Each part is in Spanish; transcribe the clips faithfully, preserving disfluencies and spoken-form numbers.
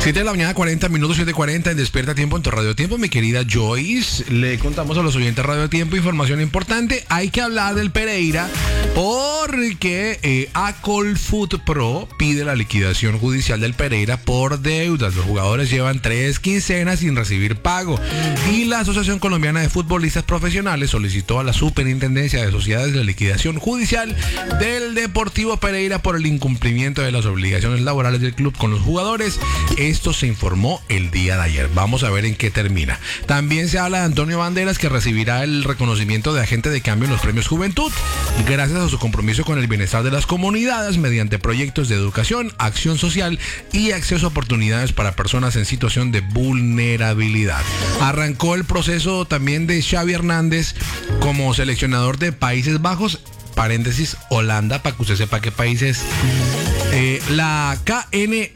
siete de la mañana, cuarenta minutos, siete cuarenta en Despierta Tiempo en tu Radio Tiempo. Mi querida Joyce, le contamos a los oyentes Radio Tiempo información importante. Hay que hablar del Pereira porque eh, Acolfood Pro pide la liquidación judicial del Pereira por deudas. Los jugadores llevan tres quincenas sin recibir pago y la Asociación Colombiana de Futbolistas Profesionales solicitó a la Superintendencia de Sociedades la liquidación judicial del Deportivo Pereira por el incumplimiento de las obligaciones laborales del club con los jugadores. Esto se informó el día de ayer. Vamos a ver en qué termina. También se habla de Antonio Banderas, que recibirá el reconocimiento de agente de cambio en los premios Juventud, gracias a su compromiso con el bienestar de las comunidades mediante proyectos de educación, acción social y acceso a oportunidades para personas en situación de vulnerabilidad. Arrancó el proceso también de Xavi Hernández como seleccionador de Países Bajos, paréntesis, Holanda, para que usted sepa qué país es. Eh, la K N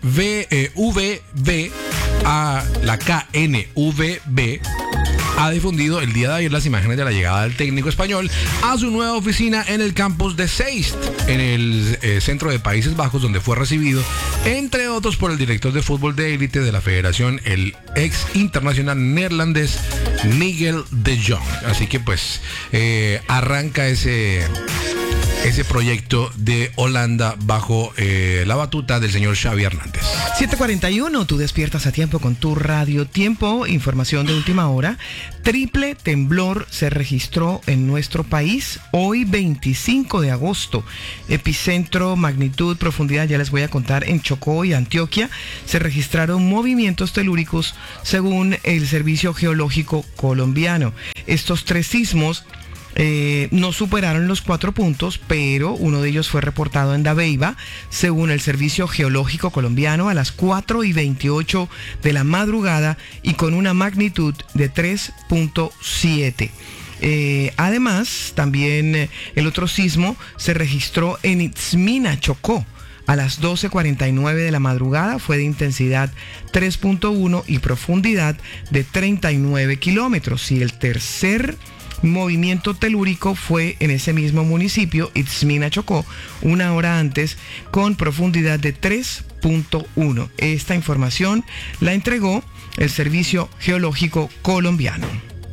V B, a la K N V B ha difundido el día de ayer las imágenes de la llegada del técnico español a su nueva oficina en el campus de Zeist, en el eh, centro de Países Bajos, donde fue recibido, entre otros, por el director de fútbol de élite de la federación, el ex internacional neerlandés Nigel de Jong. Así que pues eh, arranca ese... ese proyecto de Holanda bajo eh, la batuta del señor Xavi Hernández. siete cuarenta y uno, tú despiertas a tiempo con tu Radio Tiempo. Información de última hora. Triple temblor se registró en nuestro país hoy veinticinco de agosto. Epicentro, magnitud, profundidad, ya les voy a contar, en Chocó y Antioquia. Se registraron movimientos telúricos según el Servicio Geológico Colombiano. Estos tres sismos Eh, no superaron los cuatro puntos, pero uno de ellos fue reportado en Dabeiba, según el Servicio Geológico Colombiano, a las cuatro y veintiocho de la madrugada y con una magnitud de tres punto siete. Eh, además, también eh, el otro sismo se registró en Itzmina, Chocó, a las doce cuarenta y nueve de la madrugada. Fue de intensidad tres punto uno y profundidad de treinta y nueve kilómetros. Y el tercer movimiento telúrico fue en ese mismo municipio, Itzmina, Chocó, una hora antes, con profundidad de tres punto uno. Esta información la entregó el Servicio Geológico Colombiano.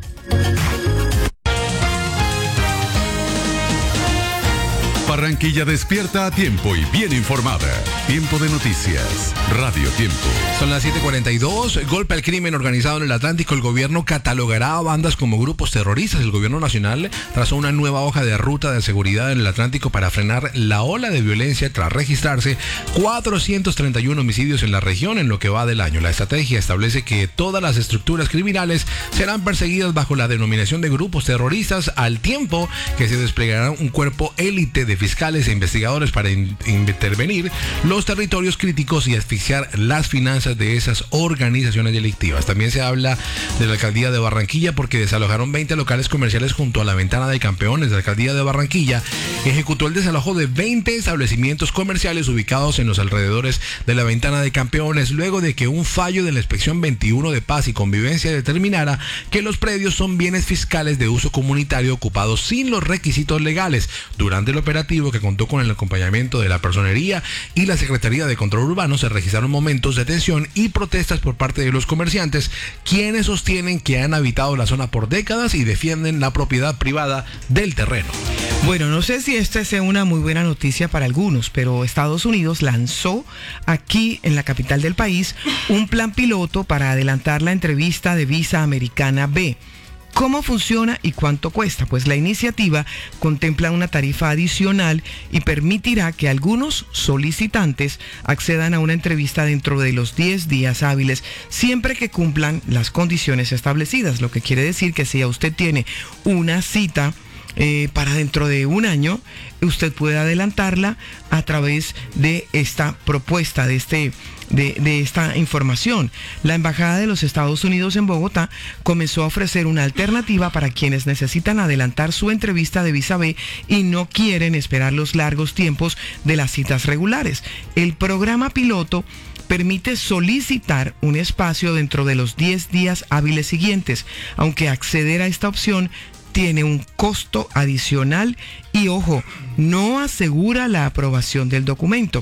Barranquilla despierta a tiempo y bien informada. Tiempo de noticias. Radio Tiempo. Son las siete cuarenta y dos. Golpe al crimen organizado en el Atlántico. El gobierno catalogará a bandas como grupos terroristas. El gobierno nacional trazó una nueva hoja de ruta de seguridad en el Atlántico para frenar la ola de violencia tras registrarse cuatrocientos treinta y uno homicidios en la región en lo que va del año. La estrategia establece que todas las estructuras criminales serán perseguidas bajo la denominación de grupos terroristas, al tiempo que se desplegará un cuerpo élite de fiscales e investigadores para in- intervenir los territorios críticos y asfixiar las finanzas de esas organizaciones delictivas. También se habla de la alcaldía de Barranquilla porque desalojaron veinte locales comerciales junto a la Ventana de Campeones. La alcaldía de Barranquilla ejecutó el desalojo de veinte establecimientos comerciales ubicados en los alrededores de la Ventana de Campeones, luego de que un fallo de la Inspección veintiuno de Paz y Convivencia determinara que los predios son bienes fiscales de uso comunitario ocupados sin los requisitos legales. Durante el operativo, que contó con el acompañamiento de la Personería y la Secretaría de Control Urbano, se registraron momentos de tensión y protestas por parte de los comerciantes, quienes sostienen que han habitado la zona por décadas y defienden la propiedad privada del terreno. Bueno, no sé si esta sea una muy buena noticia para algunos, pero Estados Unidos lanzó aquí en la capital del país un plan piloto para adelantar la entrevista de visa americana B. ¿Cómo funciona y cuánto cuesta? Pues la iniciativa contempla una tarifa adicional y permitirá que algunos solicitantes accedan a una entrevista dentro de los diez días hábiles, siempre que cumplan las condiciones establecidas, lo que quiere decir que si usted tiene una cita Eh, para dentro de un año, usted puede adelantarla a través de esta propuesta, de este de, de esta información. La Embajada de los Estados Unidos en Bogotá comenzó a ofrecer una alternativa para quienes necesitan adelantar su entrevista de visa B y no quieren esperar los largos tiempos de las citas regulares. El programa piloto permite solicitar un espacio dentro de los diez días hábiles siguientes, aunque acceder a esta opción tiene un costo adicional y, ojo, no asegura la aprobación del documento.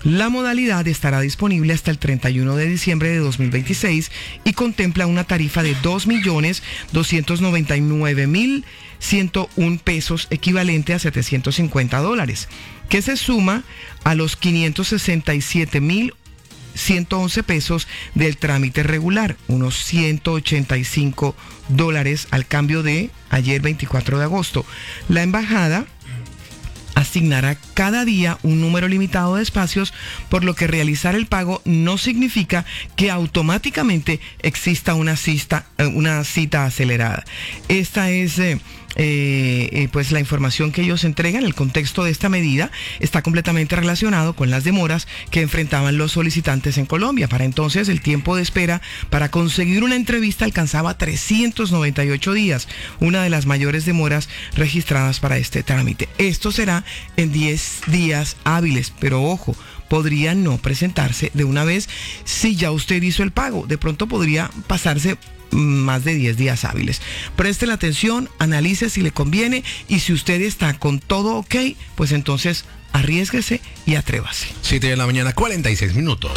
La modalidad estará disponible hasta el treinta y uno de diciembre de dos mil veintiséis y contempla una tarifa de dos millones doscientos noventa y nueve mil ciento uno pesos, equivalente a setecientos cincuenta dólares, que se suma a los quinientos sesenta y siete mil ciento once pesos del trámite regular, unos ciento ochenta y cinco dólares al cambio de ayer veinticuatro de agosto. La embajada asignará cada día un número limitado de espacios, por lo que realizar el pago no significa que automáticamente exista una cita, una cita acelerada. Esta es eh, eh, eh, pues la información que ellos entregan. El contexto de esta medida está completamente relacionado con las demoras que enfrentaban los solicitantes en Colombia. Para entonces, el tiempo de espera para conseguir una entrevista alcanzaba trescientos noventa y ocho días, una de las mayores demoras registradas para este trámite. Esto será en diez días hábiles, pero ojo, podría no presentarse de una vez si ya usted hizo el pago. De pronto podría pasarse más de diez días hábiles. Preste la atención, analice si le conviene, y si usted está con todo ok, pues entonces arriésguese y atrévase. siete de la mañana, cuarenta y seis minutos.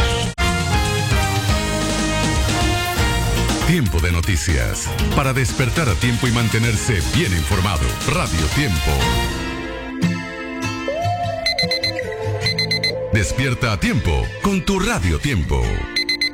Tiempo de noticias. Para despertar a tiempo y mantenerse bien informado. Radio Tiempo. Despierta a tiempo con tu Radio Tiempo.